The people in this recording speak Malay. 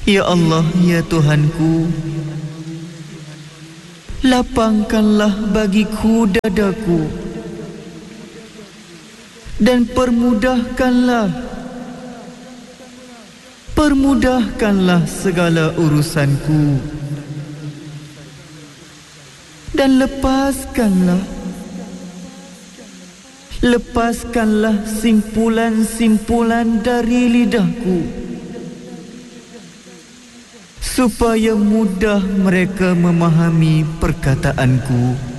Ya Allah, ya Tuhanku, lapangkanlah bagiku dadaku dan permudahkanlah segala urusanku dan lepaskanlah simpulan-simpulan dari lidahku supaya mudah mereka memahami perkataanku.